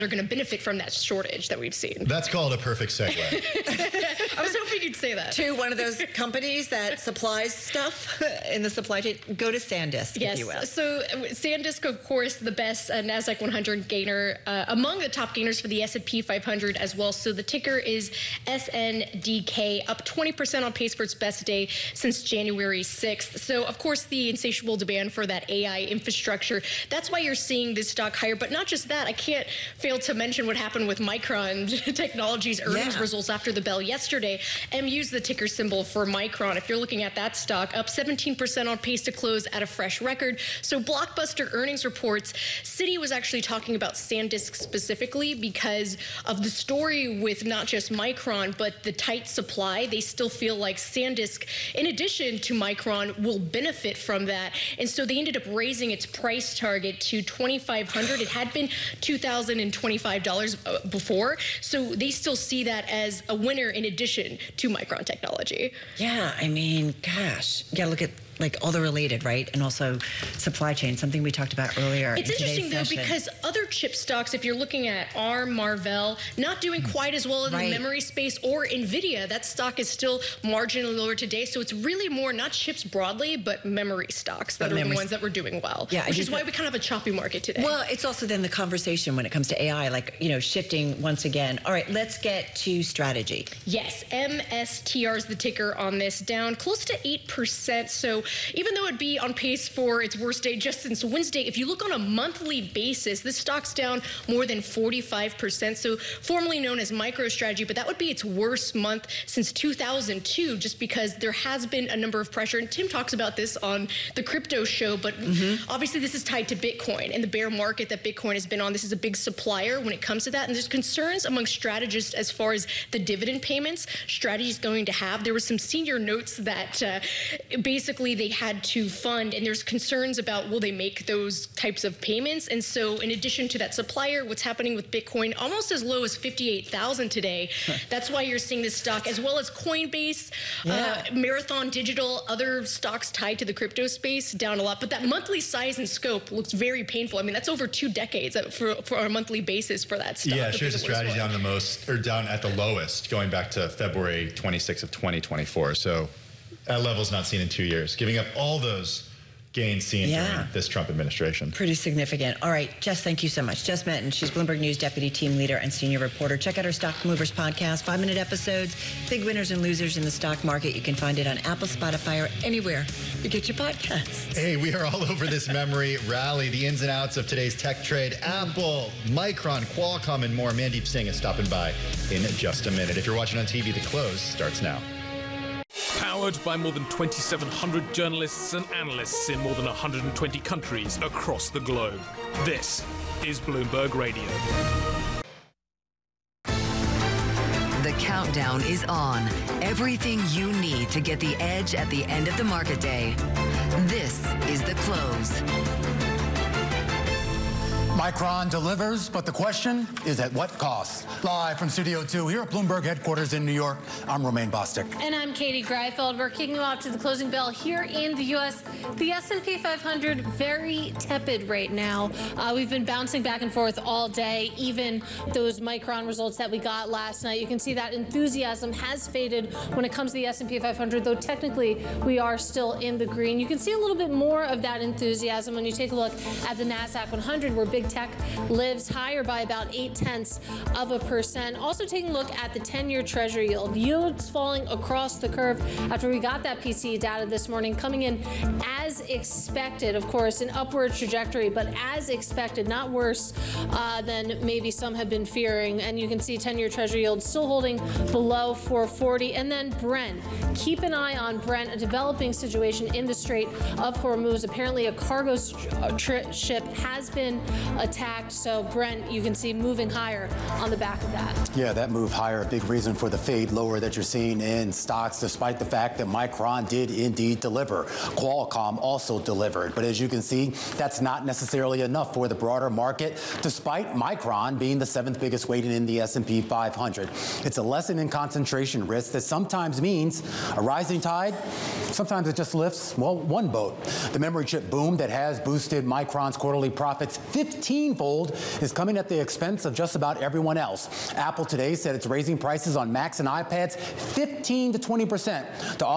are going to benefit from that shortage that we've seen. That's called a perfect segue. I was hoping you'd say that. To one of those companies that supplies stuff in the supply chain. Go to SanDisk, yes. if you will. So SanDisk, of course, the best NASDAQ 100 gainer, among the top gainers for the S&P 500 as well. So the ticker is SNDK, up 20% on pace for its best day since January 6th. So, of course, the insatiable demand for that AI infrastructure, that's why you're seeing this stock higher. But not just that, I can't fail to mention what happened with Micron Technology's earnings results after the bell yesterday. MU's the ticker symbol for Micron. If you're looking at that stock, up 17% on pace to close at a fresh record. So blockbuster earnings reports. Citi was actually talking about SanDisk specifically because of the story with not just Micron, but the tight supply. They still feel like SanDisk, in addition to Micron, will benefit from that. And so they ended up raising its price target to $2,500. It had been $2,025 before. So they still see that as a winner in addition to Micron Technology. Yeah, I mean, gosh, you gotta look at like all the related, right? And also supply chain, something we talked about earlier. It's interesting though, because other chip stocks, if you're looking at ARM, Marvell, not doing quite as well in the memory space, or NVIDIA, that stock is still marginally lower today. So it's really more not chips broadly, but memory stocks that are the ones that were doing well. Yeah, which is why we kind of have a choppy market today. Well, it's also then the conversation when it comes to AI, like, you know, shifting once again. All right, let's get to strategy. Yes, MSTR is the ticker on this, down close to 8%. So even though it'd be on pace for its worst day just since Wednesday, if you look on a monthly basis, this stock's down more than 45%. So formerly known as MicroStrategy, but that would be its worst month since 2002, just because there has been a number of pressure. And Tim talks about this on the crypto show, but obviously this is tied to Bitcoin and the bear market that Bitcoin has been on. This is a big supplier when it comes to that. And there's concerns among strategists as far as the dividend payments Strategy is going to have. There were some senior notes that basically they had to fund, and there's concerns about will they make those types of payments. And so in addition to that supplier, what's happening with Bitcoin, almost as low as 58,000 today. That's why you're seeing this stock, as well as Coinbase, Marathon Digital, other stocks tied to the crypto space, down a lot. But that monthly size and scope looks very painful. I mean, that's over 2 decades for a monthly basis for that stock. Yeah, shares of Strategy down the most, or down at the lowest, going back to February 26th of 2024. So that level's not seen in 2 years, giving up all those gains seen during this Trump administration. Pretty significant. All right, Jess, thank you so much. Jess Menton, she's Bloomberg News Deputy Team Leader and Senior Reporter. Check out our Stock Movers podcast, 5-minute episodes, big winners and losers in the stock market. You can find it on Apple, Spotify, or anywhere you get your podcasts. Hey, we are all over this memory rally, the ins and outs of today's tech trade. Apple, Micron, Qualcomm, and more. Mandeep Singh is stopping by in just a minute. If you're watching on TV, the close starts now. Powered by more than 2,700 journalists and analysts in more than 120 countries across the globe. This is Bloomberg Radio. The countdown is on. Everything you need to get the edge at the end of the market day. This is the close. Micron delivers, but the question is at what cost? Live from Studio 2 here at Bloomberg headquarters in New York, I'm Romaine Bostick. And I'm Katie Greifeld. We're kicking off to the closing bell here in the U.S. The S&P 500 very tepid right now. We've been bouncing back and forth all day. Even those Micron results that we got last night, you can see that enthusiasm has faded when it comes to the S&P 500, though technically we are still in the green. You can see a little bit more of that enthusiasm when you take a look at the NASDAQ 100, where big tech lives higher by about 0.8%. Also taking a look at the 10-year Treasury yield. Yields falling across the curve after we got that PCE data this morning, coming in as expected. Of course, an upward trajectory, but as expected, not worse than maybe some have been fearing. And you can see 10-year Treasury yield still holding below 440. And then Brent. Keep an eye on Brent, a developing situation in the Strait of Hormuz. Apparently a cargo ship has been attacked, so Brent, you can see moving higher on the back of that. Yeah, that move higher, a big reason for the fade lower that you're seeing in stocks, despite the fact that Micron did indeed deliver. Qualcomm also delivered, but as you can see, that's not necessarily enough for the broader market, despite Micron being the 7th biggest weighting in the S&P 500. It's a lesson in concentration risk that sometimes means a rising tide, sometimes it just lifts, well, one boat. The memory chip boom that has boosted Micron's quarterly profits 50 15-fold is coming at the expense of just about everyone else. Apple today said it's raising prices on Macs and iPads 15 to 20% to